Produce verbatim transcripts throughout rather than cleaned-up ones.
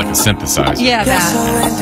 synthesizer. Yeah, that.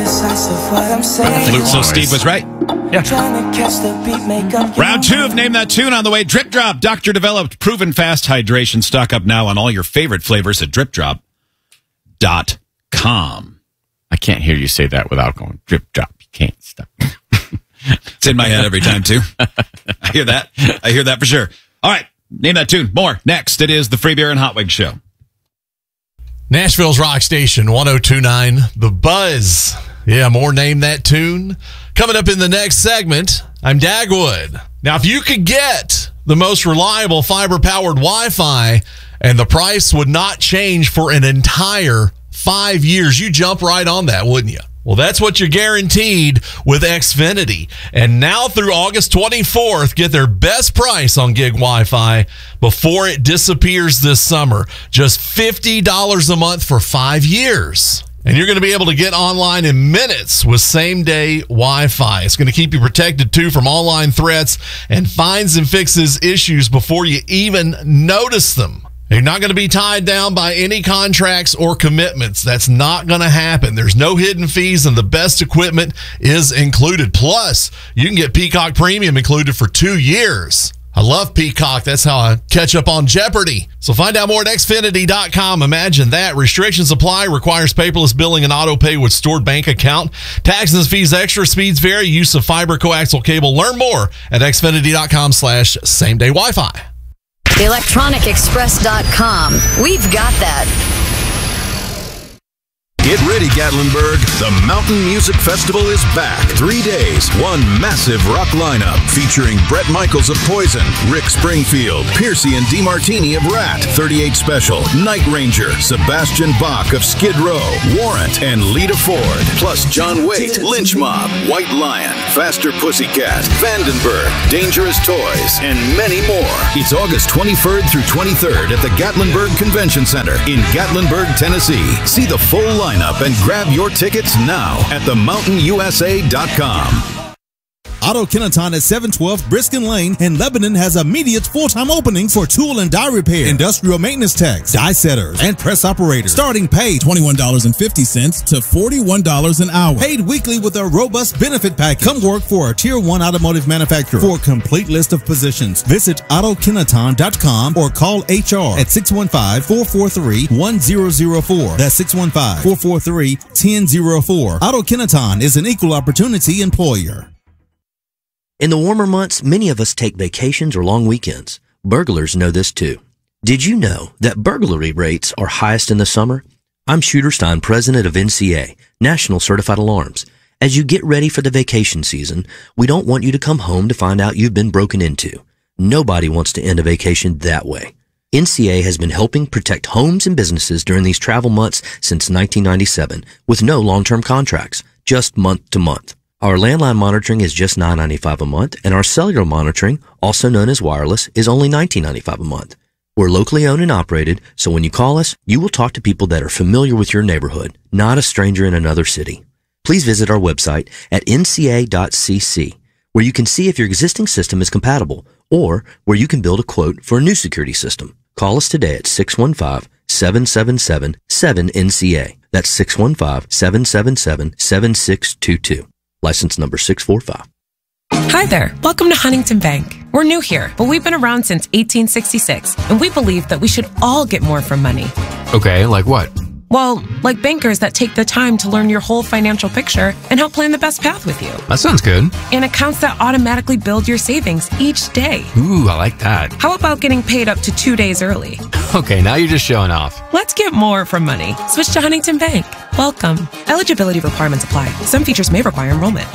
Flute so Steve was right. Yeah. Round two of Name That Tune on the way. Drip Drop, doctor developed, proven fast hydration. Stock up now on all your favorite flavors at drip drop dot com. I can't hear you say that without going drip drop. You can't stop. It's in my head every time, too. I hear that. I hear that for sure. All right. Name That Tune. More. Next, it is the Free Beer and Hot Wings Show. Nashville's Rock Station, one oh two point nine, The Buzz. Yeah, more Name That Tune. Coming up in the next segment, I'm Dagwood. Now, if you could get the most reliable fiber-powered Wi-Fi and the price would not change for an entire five years, you jump right on that, wouldn't you? Well, that's what you're guaranteed with Xfinity. And now through August twenty-fourth, get their best price on gig Wi-Fi before it disappears this summer. Just fifty dollars a month for five years. And you're going to be able to get online in minutes with same-day Wi-Fi. It's going to keep you protected, too, from online threats and finds and fixes issues before you even notice them. You're not going to be tied down by any contracts or commitments. That's not going to happen. There's no hidden fees, and the best equipment is included. Plus, you can get Peacock Premium included for two years. I love Peacock. That's how I catch up on Jeopardy. So find out more at Xfinity dot com. Imagine that. Restrictions apply. Requires paperless billing and auto pay with stored bank account. Taxes and fees extra. Speeds vary. Use of fiber coaxial cable. Learn more at Xfinity dot com slash same day Wi-Fi. electronic express dot com. We've got that. Get ready, Gatlinburg. The Mountain Music Festival is back. Three days, one massive rock lineup featuring Bret Michaels of Poison, Rick Springfield, Piercy and DeMartini of Rat, thirty-eight Special, Night Ranger, Sebastian Bach of Skid Row, Warrant, and Lita Ford. Plus John Waite, Lynch Mob, White Lion, Faster Pussycat, Vandenberg, Dangerous Toys, and many more. It's August twenty-first through twenty-third at the Gatlinburg Convention Center in Gatlinburg, Tennessee. See the full lineup and grab your tickets now at the mountain U S A dot com. Auto Kenaton at seven twelve Briskin Lane in Lebanon has immediate full-time openings for tool and die repair, industrial maintenance techs, die setters, and press operators. Starting pay twenty-one dollars and fifty cents to forty-one dollars an hour. Paid weekly with a robust benefit package. Come work for a Tier one automotive manufacturer. For a complete list of positions, visit auto kenaton dot com or call H R at six one five, four four three, one zero zero four. That's six one five, four four three, one zero zero four. Auto Kenaton is an equal opportunity employer. In the warmer months, many of us take vacations or long weekends. Burglars know this too. Did you know that burglary rates are highest in the summer? I'm Shooter Stein, president of N C A, National Certified Alarms. As you get ready for the vacation season, we don't want you to come home to find out you've been broken into. Nobody wants to end a vacation that way. N C A has been helping protect homes and businesses during these travel months since nineteen ninety-seven with no long-term contracts, just month to month. Our landline monitoring is just nine ninety-five a month, and our cellular monitoring, also known as wireless, is only nineteen ninety-five a month. We're locally owned and operated, so when you call us, you will talk to people that are familiar with your neighborhood, not a stranger in another city. Please visit our website at N C A dot C C, where you can see if your existing system is compatible, or where you can build a quote for a new security system. Call us today at six one five, seven seven seven, seven N C A. That's six one five, seven seven seven, seven six two two. License number six four five. Hi there. Welcome to Huntington Bank. We're new here, but we've been around since eighteen sixty-six, and we believe that we should all get more from money. Okay, like what? Well, like bankers that take the time to learn your whole financial picture and help plan the best path with you. That sounds good. And accounts that automatically build your savings each day. Ooh, I like that. How about getting paid up to two days early? Okay, now you're just showing off. Let's get more from money. Switch to Huntington Bank. Welcome. Eligibility requirements apply. Some features may require enrollment.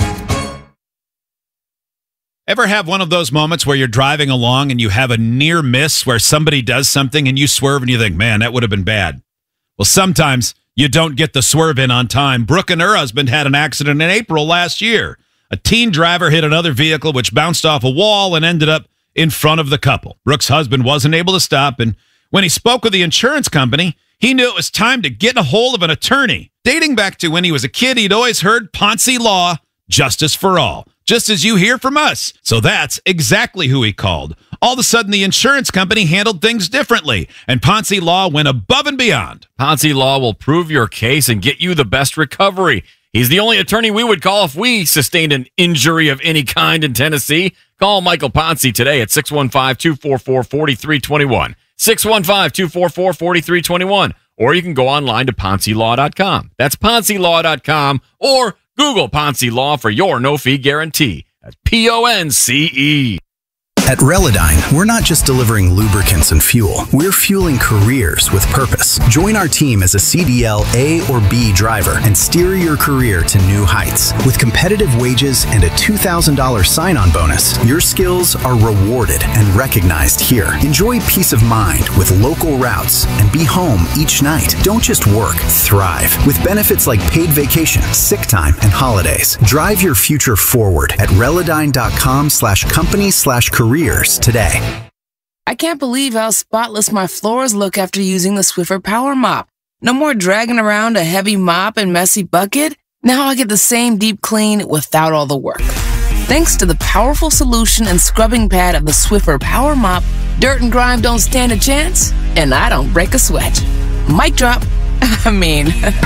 Ever have one of those moments where you're driving along and you have a near miss where somebody does something and you swerve and you think, man, that would have been bad? Well, sometimes you don't get the swerve in on time. Brooke and her husband had an accident in April last year. A teen driver hit another vehicle, which bounced off a wall and ended up in front of the couple. Brooke's husband wasn't able to stop, and when he spoke with the insurance company, he knew it was time to get a hold of an attorney. Dating back to when he was a kid, he'd always heard Ponzi law, justice for all, just as you hear from us. So that's exactly who he called. All of a sudden, the insurance company handled things differently, and Ponzi Law went above and beyond. Ponzi Law will prove your case and get you the best recovery. He's the only attorney we would call if we sustained an injury of any kind in Tennessee. Call Michael Ponzi today at six one five, two four four, four three two one. six one five, two four four, four three two one. Or you can go online to ponzi law dot com. That's ponzi law dot com, or Google Ponzi Law for your no-fee guarantee. That's P O N C E. At Relodyne, we're not just delivering lubricants and fuel. We're fueling careers with purpose. Join our team as a C D L A or B driver and steer your career to new heights. With competitive wages and a two thousand dollars sign-on bonus, your skills are rewarded and recognized here. Enjoy peace of mind with local routes and be home each night. Don't just work, thrive. With benefits like paid vacation, sick time, and holidays. Drive your future forward at relodyne dot com slash company slash career today. I can't believe how spotless my floors look after using the Swiffer Power Mop. No more dragging around a heavy mop and messy bucket. Now I get the same deep clean without all the work. Thanks to the powerful solution and scrubbing pad of the Swiffer Power Mop, dirt and grime don't stand a chance, and I don't break a sweat. Mic drop. I mean,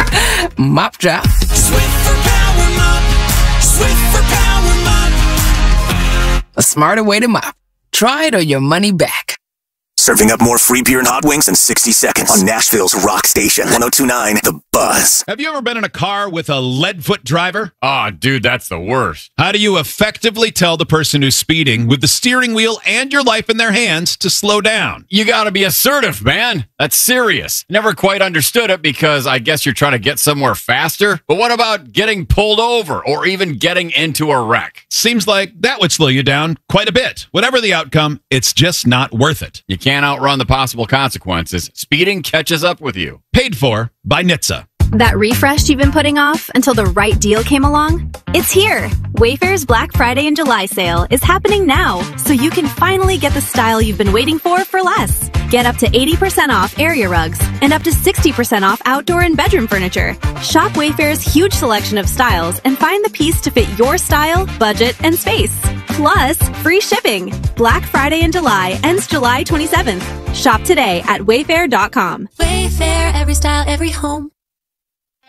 mop drop. Swiffer Power Mop. Swiffer Power Mop. A smarter way to mop. Try it or your money back. Serving up more free beer and hot wings in sixty seconds on Nashville's Rock Station, one oh two point nine The Buzz. Have you ever been in a car with a lead-foot driver? Oh, dude, that's the worst. How do you effectively tell the person who's speeding with the steering wheel and your life in their hands to slow down? You got to be assertive, man. That's serious. Never quite understood it because I guess you're trying to get somewhere faster. But what about getting pulled over or even getting into a wreck? Seems like that would slow you down quite a bit. Whatever the outcome, it's just not worth it. You can't outrun the possible consequences. Speeding catches up with you. Paid for by N H T S A. That refresh you've been putting off until the right deal came along? It's here! Wayfair's Black Friday and July sale is happening now, so you can finally get the style you've been waiting for for less. Get up to eighty percent off area rugs and up to sixty percent off outdoor and bedroom furniture. Shop Wayfair's huge selection of styles and find the piece to fit your style, budget, and space. Plus, free shipping. Black Friday in July ends July twenty-seventh. Shop today at wayfair dot com. Wayfair, every style, every home.